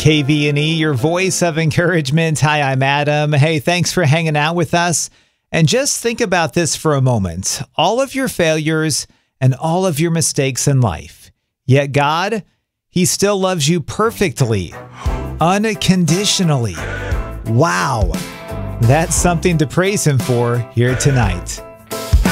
KV&E, your voice of encouragement. Hi, I'm Adam. Hey, thanks for hanging out with us. And just think about this for a moment. All of your failures and all of your mistakes in life. Yet God, He still loves you perfectly, unconditionally. Wow. That's something to praise Him for here tonight.